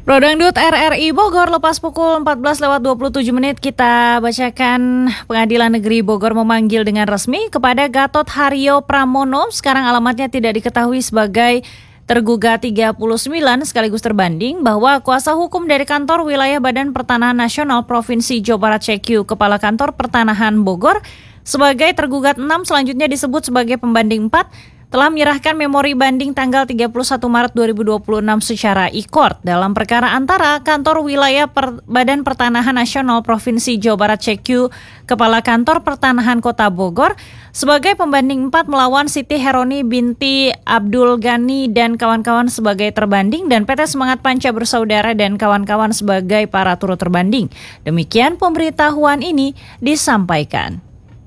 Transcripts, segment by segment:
Prodangdut RRI Bogor lepas pukul 14:27 kita bacakan Pengadilan Negeri Bogor memanggil dengan resmi kepada Gatot Haryo Pramono, sekarang alamatnya tidak diketahui sebagai tergugat 39 sekaligus terbanding, bahwa kuasa hukum dari kantor wilayah Badan Pertanahan Nasional Provinsi Jawa Barat CQ Kepala Kantor Pertanahan Bogor sebagai tergugat 6 selanjutnya disebut sebagai pembanding 4 telah menyerahkan memori banding tanggal 31 Maret 2026 secara e-court dalam perkara antara Kantor Wilayah Badan Pertanahan Nasional Provinsi Jawa Barat CQ Kepala Kantor Pertanahan Kota Bogor sebagai pembanding 4 melawan Siti Heroni binti Abdul Ghani dan kawan-kawan sebagai terbanding dan PT Semangat Panca Bersaudara dan kawan-kawan sebagai para turut terbanding. Demikian pemberitahuan ini disampaikan.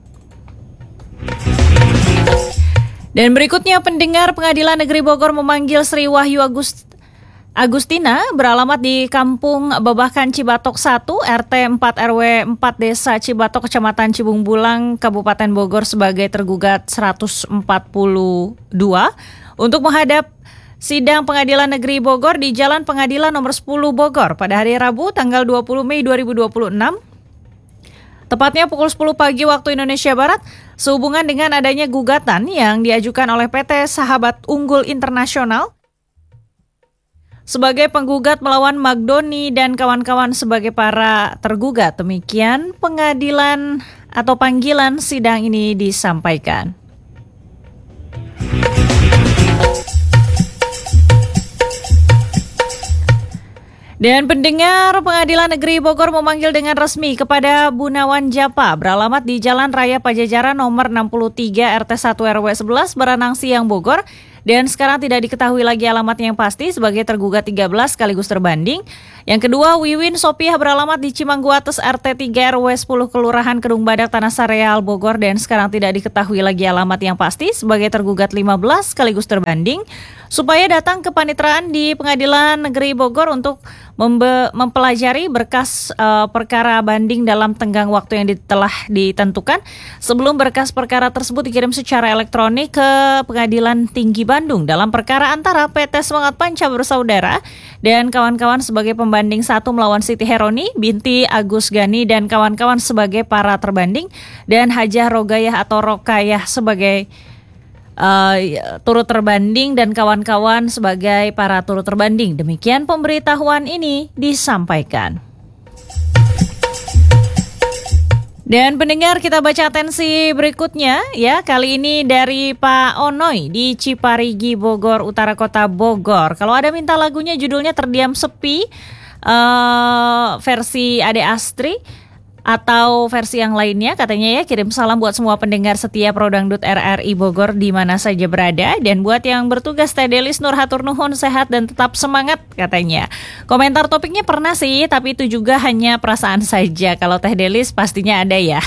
Dan berikutnya pendengar Pengadilan Negeri Bogor memanggil Sri Wahyu Agustina beralamat di Kampung Babakan Cibatok 1 RT 4 RW 4 Desa Cibatok Kecamatan Cibung Bulang Kabupaten Bogor sebagai tergugat 142 untuk menghadap sidang Pengadilan Negeri Bogor di Jalan Pengadilan nomor 10 Bogor pada hari Rabu tanggal 20 Mei 2026. Tepatnya pukul 10 pagi waktu Indonesia Barat, sehubungan dengan adanya gugatan yang diajukan oleh PT Sahabat Unggul Internasional sebagai penggugat melawan Magdoni dan kawan-kawan sebagai para tergugat. Demikian pengadilan atau panggilan sidang ini disampaikan. Dan pendengar Pengadilan Negeri Bogor memanggil dengan resmi kepada Bunawan Japa beralamat di Jalan Raya Pajajaran nomor 63 RT 1 RW 11 Baranang Siang Bogor dan sekarang tidak diketahui lagi alamatnya yang pasti sebagai tergugat 13 sekaligus terbanding. Yang kedua, Wiwin Sopiah beralamat di Cimangguates RT 3 RW 10 Kelurahan Kedung Badak Tanah Sareal Bogor dan sekarang tidak diketahui lagi alamat yang pasti sebagai tergugat 15 sekaligus terbanding, supaya datang ke paniteraan di Pengadilan Negeri Bogor untuk mempelajari berkas perkara banding dalam tenggang waktu yang telah ditentukan sebelum berkas perkara tersebut dikirim secara elektronik ke Pengadilan Tinggi Bandung dalam perkara antara PT Semangat Panca Bersaudara dan kawan-kawan sebagai pembanding 1 melawan Siti Heroni binti Agus Ghani dan kawan-kawan sebagai para terbanding dan Hajah Rogayah atau Rokayah sebagai turut terbanding dan kawan-kawan sebagai para turut terbanding. Demikian pemberitahuan ini disampaikan. Dan pendengar, kita baca atensi berikutnya ya. Kali ini dari Pak Onoy di Ciparigi Bogor Utara Kota Bogor. Kalau ada minta lagunya judulnya Terdiam Sepi versi Ade Astri atau versi yang lainnya, katanya ya, kirim salam buat semua pendengar setia Prodangdut RRI Bogor di mana saja berada, dan buat yang bertugas Teh Delis Nur hatur nuhun, sehat dan tetap semangat, katanya. Komentar topiknya pernah sih, tapi itu juga hanya perasaan saja. Kalau Teh Delis pastinya ada ya.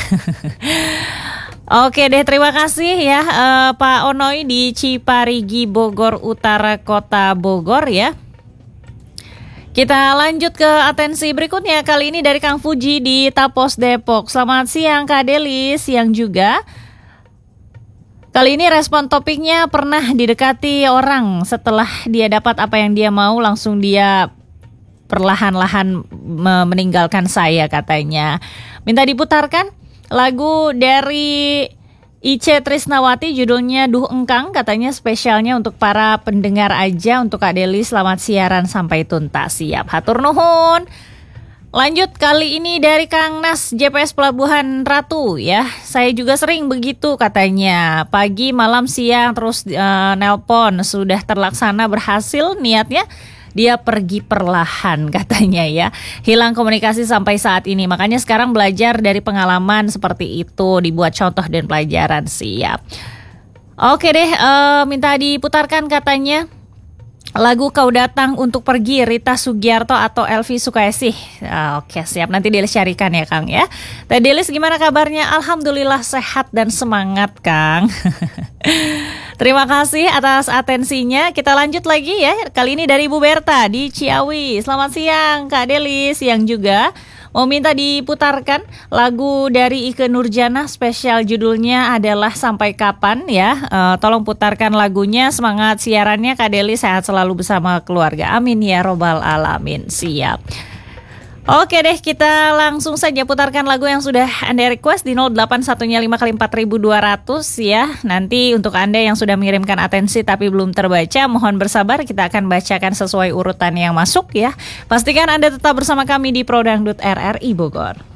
Oke deh, terima kasih ya Pak Onoy di Ciparigi Bogor Utara Kota Bogor ya. Kita lanjut ke atensi berikutnya, kali ini dari Kang Fuji di Tapos Depok. Selamat siang Kak Delis, siang juga. Kali ini respon topiknya pernah didekati orang setelah dia dapat apa yang dia mau, langsung dia perlahan-lahan meninggalkan saya, katanya. Minta diputarkan lagu dari Ice Trisnawati judulnya Duh Engkang, katanya spesialnya untuk para pendengar aja, untuk Kak Deli, selamat siaran sampai tuntas. Siap, hatur nuhun. Lanjut kali ini dari Kang Nas JPS Pelabuhan Ratu ya. Saya juga sering begitu, katanya. Pagi, malam, siang terus nelpon, sudah terlaksana berhasil niatnya. Dia pergi perlahan, katanya ya. Hilang komunikasi sampai saat ini. Makanya sekarang belajar dari pengalaman seperti itu, dibuat contoh dan pelajaran. Siap. Oke deh, minta diputarkan katanya lagu Kau Datang Untuk Pergi, Rita Sugiarto atau Elvi Sukaesih. Oke, siap, nanti Delis carikan ya Kang ya. Teh Delis gimana kabarnya? Alhamdulillah sehat dan semangat Kang. Terima kasih atas atensinya. Kita lanjut lagi ya. Kali ini dari Ibu Berta di Ciawi. Selamat siang Kak Delis, siang juga. Mau minta diputarkan lagu dari Ikke Nurjanah, spesial judulnya adalah Sampai Kapan ya. Tolong putarkan lagunya, semangat siarannya Kak Deli, sehat selalu bersama keluarga. Amin ya robbal alamin. Siap. Oke deh, kita langsung saja putarkan lagu yang sudah Anda request di 081-5 kali 4200 ya. Nanti untuk Anda yang sudah mengirimkan atensi tapi belum terbaca, mohon bersabar, kita akan bacakan sesuai urutan yang masuk ya. Pastikan Anda tetap bersama kami di Pro Dangdut RRI Bogor.